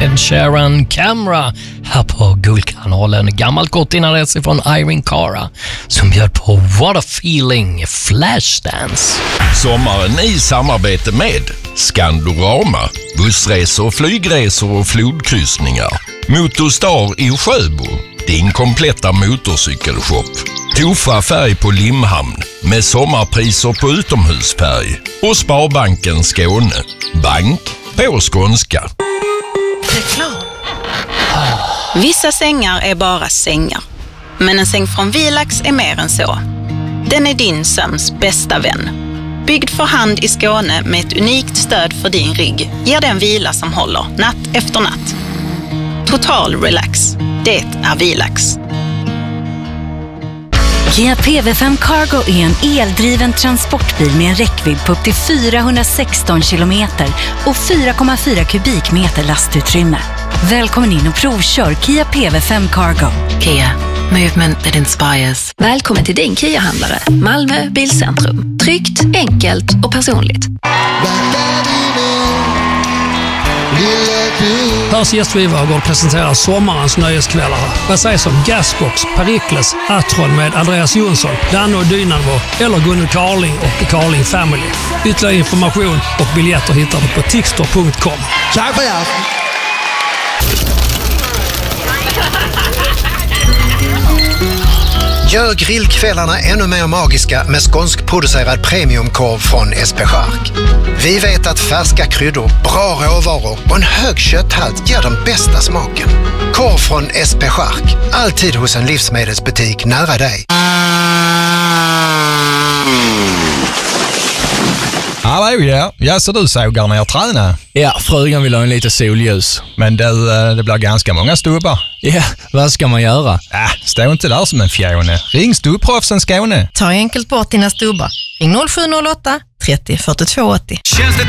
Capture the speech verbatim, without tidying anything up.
Ed Sheeran Camera här på Guldkanalen. Gammalt gott innan dess från Irene Cara som bjöd på What a Feeling Flashdance. Sommaren i samarbete med Skandorama, bussresor, flygresor och flodkryssningar. Motorstar i Sjöbo, din kompletta motorcykelshop. Tofa färg på Limhamn med sommarpriser på utomhusfärg. Och Sparbanken Skåne, bank på skånska. Reklam. Vissa sängar är bara sängar. Men en säng från Vilax är mer än så. Den är din sömns bästa vän. Byggd för hand i Skåne med ett unikt stöd för din rygg ger den vila som håller natt efter natt. Total relax. Det är Vilax. Kia P V fem Cargo är en eldriven transportbil med en räckvidd på upp till fyrahundrasexton kilometer och fyra komma fyra kubikmeter lastutrymme. Välkommen in och provkör Kia P V fem Cargo. Kia, movement that inspires. Välkommen till din Kia-handlare, Malmö Bilcentrum. Tryggt, enkelt och personligt. Hörs gästgivare presenterar sommarens nöjeskvällar. Vad sägs om Gasbox, Perikles, Atron med Andreas Jonsson, Danne och Dynamo eller Gunnel Carling och Carling Family. Ytterligare information och biljetter hittar du på tixter punkt com. Tack för det! Gör grillkvällarna ännu mer magiska med skånskproducerad premiumkorv från S P Chark. Vi vet att färska kryddor, bra råvaror och en hög kötthalt ger den bästa smaken. Korv från S P Chark, alltid hos en livsmedelsbutik nära dig. Hallå, ja. Ja, så du sågar ner träna? Ja, frugan vill ha en lite solljus. Men det, det blir ganska många stubbar. Ja, vad ska man göra? Äh, stå inte där som en fjone. Ring Stubproffsen Skåne. Ta enkelt bort dina stubbar. Ring noll sju noll åtta trettio fyrtiotvå åttio.